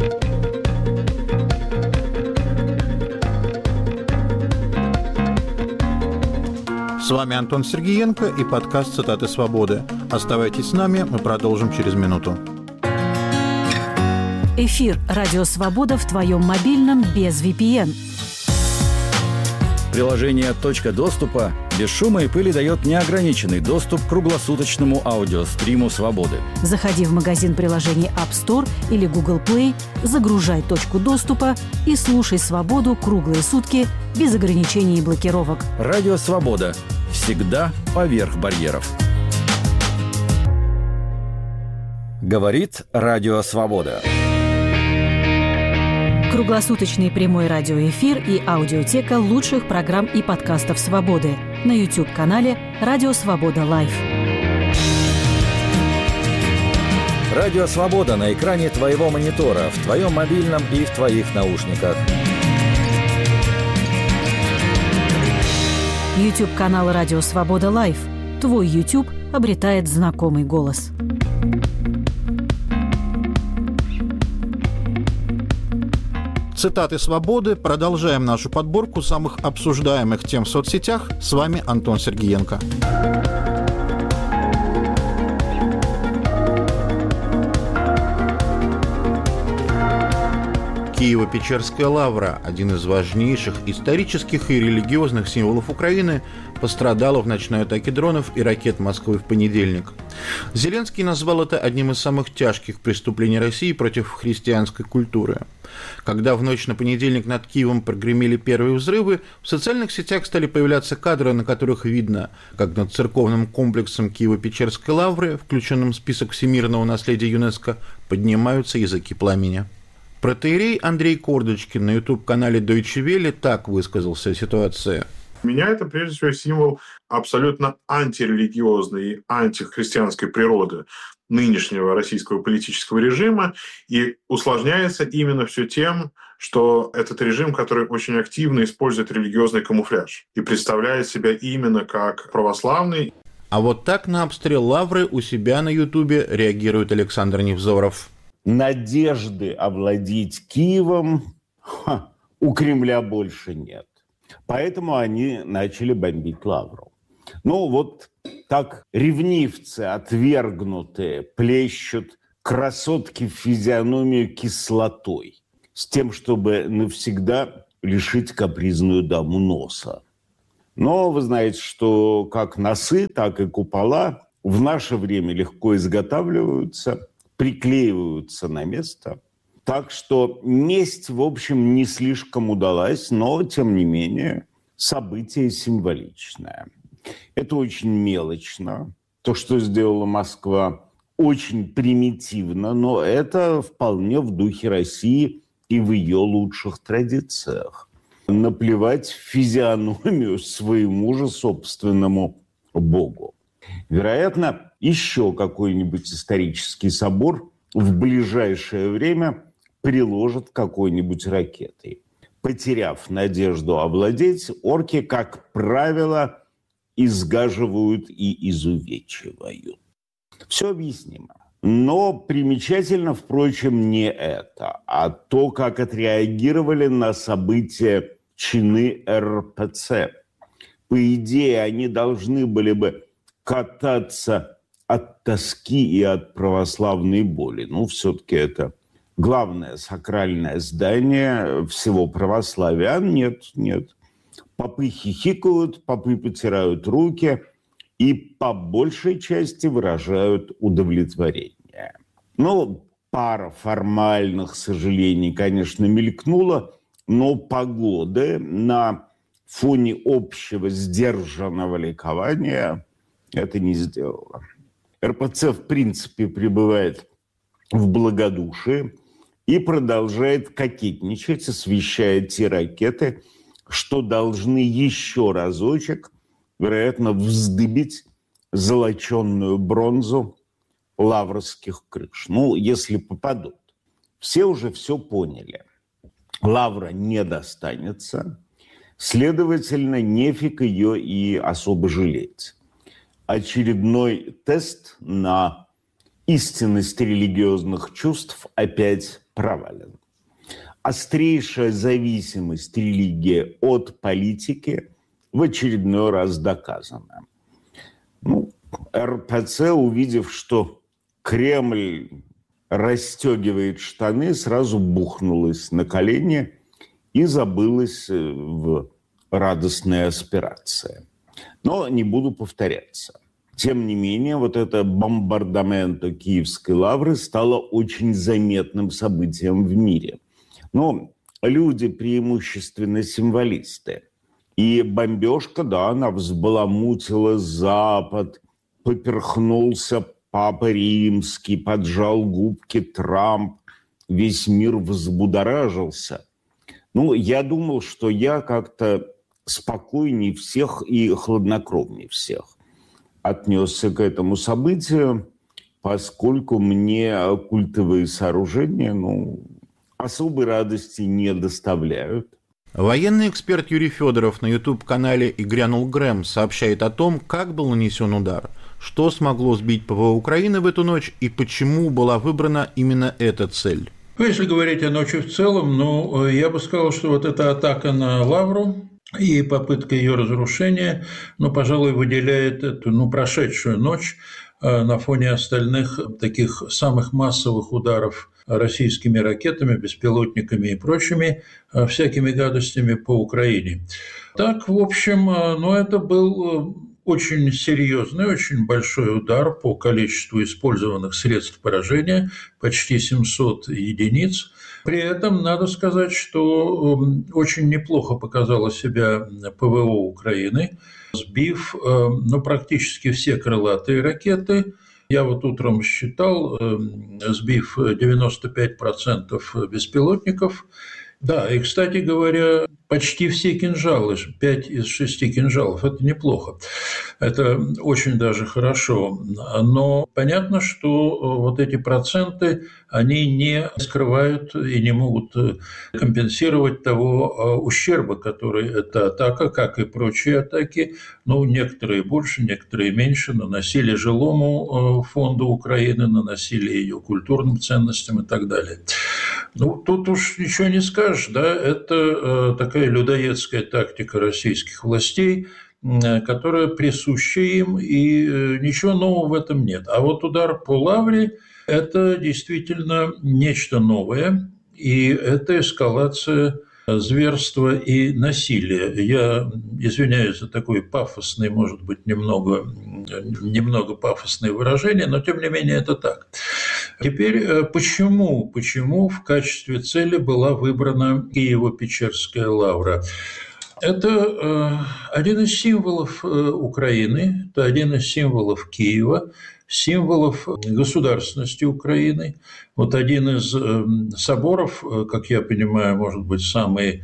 С вами Антон Сергеенко и подкаст «Цитаты свободы». Оставайтесь с нами, мы продолжим через минуту. Эфир «Радио Свобода» в твоем мобильном без VPN. Приложение «Точка доступа» без шума и пыли дает неограниченный доступ к круглосуточному аудиостриму «Свободы». Заходи в магазин приложений App Store или Google Play, загружай «Точку доступа» и слушай «Свободу» круглые сутки без ограничений и блокировок. «Радио Свобода». Всегда поверх барьеров. Говорит «Радио Свобода». Круглосуточный прямой радиоэфир и аудиотека лучших программ и подкастов «Свободы» на YouTube-канале «Радио Свобода Лайв». «Радио Свобода» на экране твоего монитора, в твоем мобильном и в твоих наушниках. YouTube-канал «Радио Свобода Лайв». Твой YouTube обретает знакомый голос. Цитаты свободы. Продолжаем нашу подборку самых обсуждаемых тем в соцсетях. С вами Антон Сергеенко. Киево-Печерская лавра, один из важнейших исторических и религиозных символов Украины, пострадала в ночной атаке дронов и ракет Москвы в понедельник. Зеленский назвал это одним из самых тяжких преступлений России против христианской культуры. Когда в ночь на понедельник над Киевом прогремели первые взрывы, в социальных сетях стали появляться кадры, на которых видно, как над церковным комплексом Киево-Печерской лавры, включенным в список всемирного наследия ЮНЕСКО, поднимаются языки пламени. Протоиерей Андрей Кордочкин на YouTube-канале Deutsche Welle так высказался о ситуации. Меня это, прежде всего, символ абсолютно антирелигиозной и антихристианской природы нынешнего российского политического режима, и усложняется именно все тем, что этот режим, который очень активно использует религиозный камуфляж и представляет себя именно как православный. А вот так на обстрел Лавры у себя на Ютубе реагирует Александр Невзоров. Надежды овладеть Киевом у Кремля больше нет. Поэтому они начали бомбить Лавру. Ну вот так ревнивцы отвергнутые плещут красотки в физиономию кислотой с тем, чтобы навсегда лишить капризную даму носа. Но вы знаете, что как носы, так и купола в наше время легко изготавливаются, приклеиваются на место. Так что месть, в общем, не слишком удалась, но, тем не менее, событие символичное. Это очень мелочно. То, что сделала Москва, очень примитивно, но это вполне в духе России и в ее лучших традициях. Наплевать в физиономию своему же собственному Богу. Вероятно, еще какой-нибудь исторический собор в ближайшее время приложат какой-нибудь ракетой. Потеряв надежду овладеть, орки, как правило, изгаживают и изувечивают. Все объяснимо. Но примечательно, впрочем, не это, а то, как отреагировали на события чины РПЦ. По идее, они должны были бы кататься от тоски и от православной боли. Ну, все-таки это главное сакральное здание всего православия. А нет. Попы хихикают, попы потирают руки и по большей части выражают удовлетворение. Ну, пара формальных сожалений, конечно, мелькнула, но погоды на фоне общего сдержанного ликования это не сделало. РПЦ, в принципе, пребывает в благодушии и продолжает кокетничать, освещая те ракеты, что должны еще разочек, вероятно, вздыбить золоченную бронзу лаврских крыш. Ну, если попадут. Все уже все поняли. Лавра не достанется, следовательно, нефиг ее и особо жалеть. Очередной тест на истинность религиозных чувств опять провален. Острейшая зависимость религии от политики в очередной раз доказана. Ну, РПЦ, увидев, что Кремль расстегивает штаны, сразу бухнулась на колени и забылась в радостной аспирации. Но не буду повторяться. Тем не менее, вот это бомбардамento Киевской лавры стало очень заметным событием в мире. Но люди преимущественно символисты. И бомбежка, да, она взбаламутила Запад, поперхнулся Папа Римский, поджал губки Трамп, весь мир взбудоражился. Ну, я думал, что я как-то спокойнее всех и хладнокровнее всех отнесся к этому событию, поскольку мне культовые сооружения, особой радости не доставляют. Военный эксперт Юрий Федоров на YouTube-канале «И грянул Грэм» сообщает о том, как был нанесен удар, что смогло сбить ПВО Украины в эту ночь и почему была выбрана именно эта цель. Если говорить о ночи в целом, я бы сказал, что вот эта атака на Лавру и попытка ее разрушения, пожалуй, выделяет эту, прошедшую ночь на фоне остальных таких самых массовых ударов российскими ракетами, беспилотниками и прочими всякими гадостями по Украине. Так, в общем, это был очень серьезный, очень большой удар по количеству использованных средств поражения, почти 700 единиц. При этом надо сказать, что очень неплохо показала себя ПВО Украины, сбив практически все крылатые ракеты, Я вот утром считал, сбив 95% беспилотников. Да, и, кстати говоря, почти все кинжалы, 5 из 6 кинжалов, это неплохо. Это очень даже хорошо. Но понятно, что вот эти проценты, они не скрывают и не могут компенсировать того ущерба, который эта атака, как и прочие атаки, ну, некоторые больше, некоторые меньше, наносили жилому фонду Украины, наносили ее культурным ценностям и так далее. Ну, тут уж ничего не скажешь, да, это такая людоедская тактика российских властей, которая присуща им, и ничего нового в этом нет. А вот удар по Лавре – это действительно нечто новое, и это эскалация зверства и насилия. Я извиняюсь за такое пафосное, может быть, немного пафосное выражение, но тем не менее это так. Теперь почему в качестве цели была выбрана Киево-Печерская лавра? Это один из символов Украины, это один из символов Киева, символов государственности Украины. Вот один из соборов, как я понимаю, может быть, самый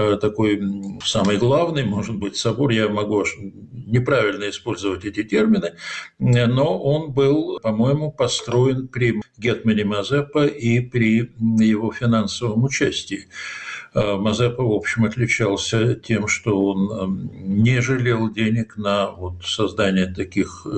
главный, может быть, собор, я могу неправильно использовать эти термины, но он был, по-моему, построен при гетмане Мазепа и при его финансовом участии. Мазепа, в общем, отличался тем, что он не жалел денег на создание таких,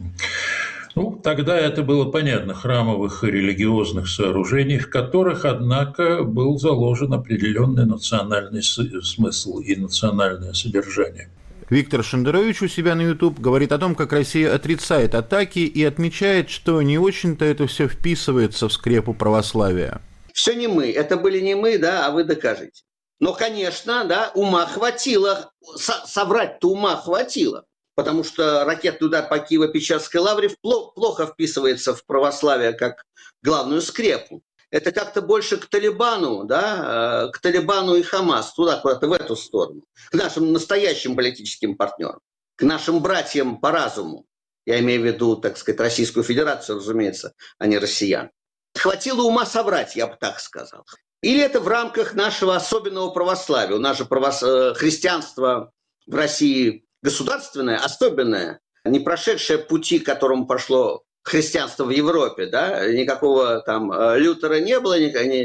тогда это было понятно, храмовых и религиозных сооружений, в которых, однако, был заложен определенный национальный смысл и национальное содержание. Виктор Шендерович у себя на YouTube говорит о том, как Россия отрицает атаки и отмечает, что не очень-то это все вписывается в скрепу православия. Все не мы, это были не мы, да, а вы докажете. Но, конечно, да, ума хватило, соврать-то ума хватило, потому что ракетный удар по Киево-Печерской лавре плохо вписывается в православие как главную скрепу. Это как-то больше к Талибану, да, к Талибану и Хамас, туда, куда-то в эту сторону, к нашим настоящим политическим партнерам, к нашим братьям по разуму. Я имею в виду, так сказать, Российскую Федерацию, разумеется, а не россиян. Хватило ума соврать, я бы так сказал. Или это в рамках нашего особенного православия. У нас же христианство в России государственное, особенное, не прошедшее пути, к которому пошло христианство в Европе. Да? Никакого там Лютера не было,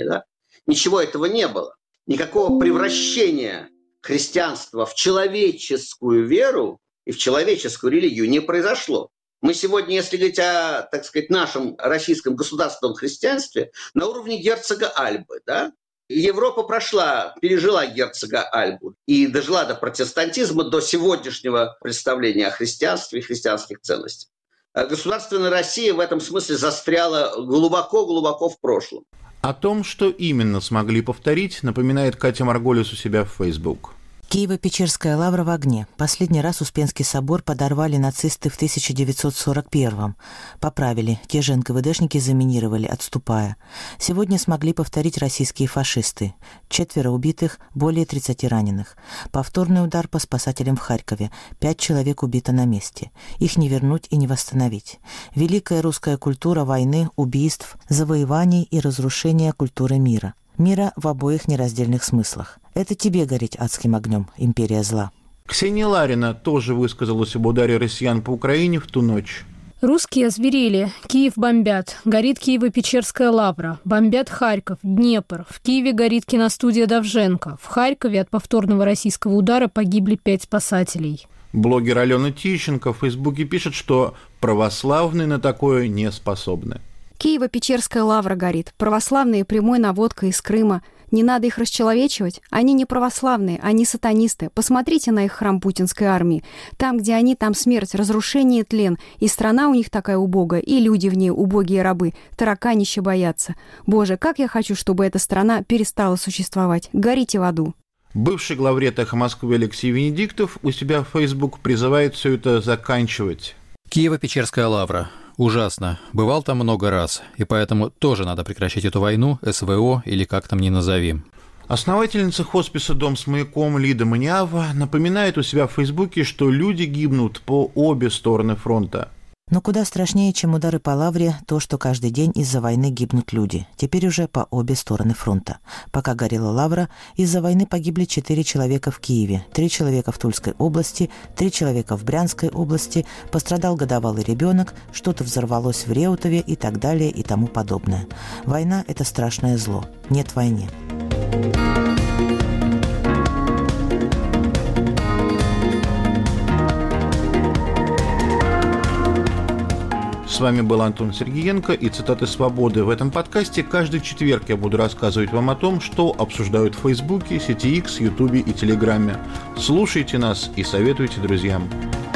ничего этого не было. Никакого превращения христианства в человеческую веру и в человеческую религию не произошло. Мы сегодня, если говорить о, так сказать, нашем российском государственном христианстве, на уровне герцога Альбы, да? Европа пережила герцога Альбу и дожила до протестантизма, до сегодняшнего представления о христианстве и христианских ценностях. А государственная Россия в этом смысле застряла глубоко-глубоко в прошлом. О том, что именно смогли повторить, напоминает Катя Марголис у себя в Facebook. Киево-Печерская лавра в огне. Последний раз Успенский собор подорвали нацисты в 1941-м. Поправили. Те же НКВДшники заминировали, отступая. Сегодня смогли повторить российские фашисты. 4 убитых, более 30 раненых. Повторный удар по спасателям в Харькове. 5 человек убито на месте. Их не вернуть и не восстановить. Великая русская культура войны, убийств, завоеваний и разрушения культуры мира. Мира в обоих нераздельных смыслах. Это тебе гореть адским огнем, империя зла. Ксения Ларина тоже высказалась об ударе россиян по Украине в ту ночь. Русские озверели. Киев бомбят. Горит Киево-Печерская лавра. Бомбят Харьков, Днепр. В Киеве горит киностудия Довженко. В Харькове от повторного российского удара погибли 5 спасателей. Блогер Алена Тищенко в Фейсбуке пишет, что православные на такое не способны. Киево-Печерская лавра горит. Православные прямой наводкой из Крыма. Не надо их расчеловечивать. Они не православные, они сатанисты. Посмотрите на их храм путинской армии. Там, где они, там смерть, разрушение и тлен. И страна у них такая убогая, и люди в ней убогие рабы. Тараканище боятся. Боже, как я хочу, чтобы эта страна перестала существовать. Горите в аду. Бывший главред «Эхо Москвы» Алексей Венедиктов у себя в Facebook призывает все это заканчивать. Киево-Печерская лавра. Ужасно. Бывал там много раз, и поэтому тоже надо прекращать эту войну, СВО или как там ни назови. Основательница хосписа «Дом с маяком» Лида Маниава напоминает у себя в Фейсбуке, что люди гибнут по обе стороны фронта. Но куда страшнее, чем удары по Лавре, то, что каждый день из-за войны гибнут люди. Теперь уже по обе стороны фронта. Пока горела Лавра, из-за войны погибли 4 человека в Киеве, 3 человека в Тульской области, 3 человека в Брянской области, пострадал годовалый ребенок, что-то взорвалось в Реутове и так далее и тому подобное. Война – это страшное зло. Нет войны. С вами был Антон Сергеенко и цитаты «Свободы». В этом подкасте каждый четверг я буду рассказывать вам о том, что обсуждают в Фейсбуке, сети X, Ютубе и Телеграме. Слушайте нас и советуйте друзьям.